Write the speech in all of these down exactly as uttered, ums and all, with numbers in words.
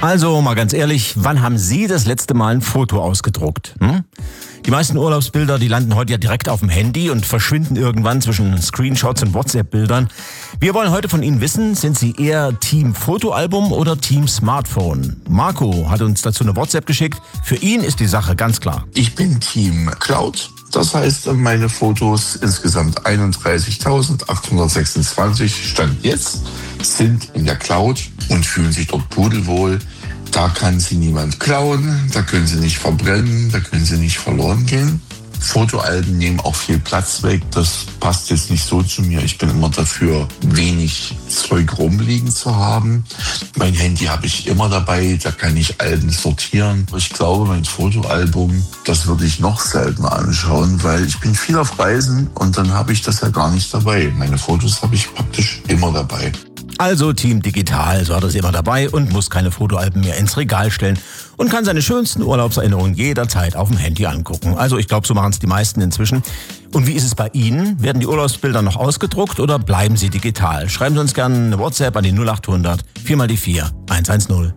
Also mal ganz ehrlich, wann haben Sie das letzte Mal ein Foto ausgedruckt? Hm? Die meisten Urlaubsbilder, die landen heute ja direkt auf dem Handy und verschwinden irgendwann zwischen Screenshots und WhatsApp-Bildern. Wir wollen heute von Ihnen wissen, sind Sie eher Team Fotoalbum oder Team Smartphone? Marco hat uns dazu eine WhatsApp geschickt. Für ihn ist die Sache ganz klar. Ich bin Team Cloud. Das heißt, meine Fotos, insgesamt einunddreißigtausendachthundertsechsundzwanzig, Stand jetzt, sind in der Cloud und fühlen sich dort pudelwohl. Da kann sie niemand klauen, da können sie nicht verbrennen, da können sie nicht verloren gehen. Fotoalben nehmen auch viel Platz weg. Das passt jetzt nicht so zu mir. Ich bin immer dafür, wenig Zeug rumliegen zu haben. Mein Handy habe ich immer dabei, da kann ich Alben sortieren. Ich glaube, mein Fotoalbum, das würde ich noch seltener anschauen, weil ich bin viel auf Reisen und dann habe ich das ja gar nicht dabei. Meine Fotos habe ich praktisch immer dabei. Also Team Digital, so hat er es immer dabei und muss keine Fotoalben mehr ins Regal stellen und kann seine schönsten Urlaubserinnerungen jederzeit auf dem Handy angucken. Also ich glaube, so machen es die meisten inzwischen. Und wie ist es bei Ihnen? Werden die Urlaubsbilder noch ausgedruckt oder bleiben sie digital? Schreiben Sie uns gerne eine WhatsApp an die null acht hundert vier mal die vier eins eins null.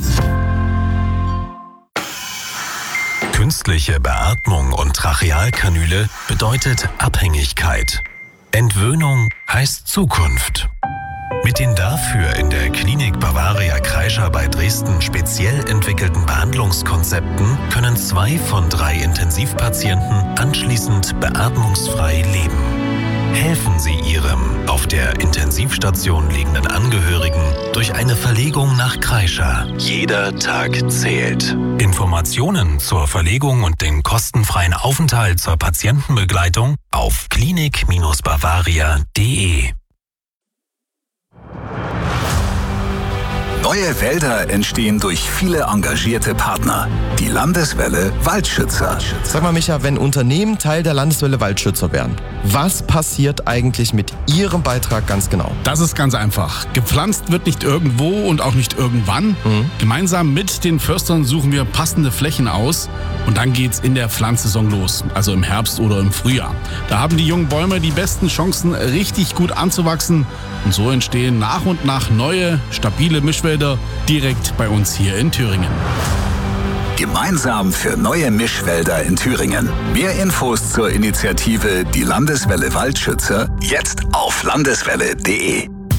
Künstliche Beatmung und Trachealkanüle bedeutet Abhängigkeit. Entwöhnung heißt Zukunft. Mit den dafür in der Klinik Bavaria Kreischer bei Dresden speziell entwickelten Behandlungskonzepten können zwei von drei Intensivpatienten anschließend beatmungsfrei leben. Helfen Sie Ihrem auf der Intensivstation liegenden Angehörigen durch eine Verlegung nach Kreischer. Jeder Tag zählt. Informationen zur Verlegung und den kostenfreien Aufenthalt zur Patientenbegleitung auf klinik Bavaria punkt de. Neue Wälder entstehen durch viele engagierte Partner. Die Landeswelle Waldschützer. Sag mal, Micha, wenn Unternehmen Teil der Landeswelle Waldschützer wären, was passiert eigentlich mit Ihrem Beitrag ganz genau? Das ist ganz einfach. Gepflanzt wird nicht irgendwo und auch nicht irgendwann. Mhm. Gemeinsam mit den Förstern suchen wir passende Flächen aus und dann geht's in der Pflanzsaison los, also im Herbst oder im Frühjahr. Da haben die jungen Bäume die besten Chancen, richtig gut anzuwachsen und so entstehen nach und nach neue, stabile Mischwälder direkt bei uns hier in Thüringen. Gemeinsam für neue Mischwälder in Thüringen. Mehr Infos zur Initiative Die Landeswelle Waldschützer jetzt auf landeswelle punkt de.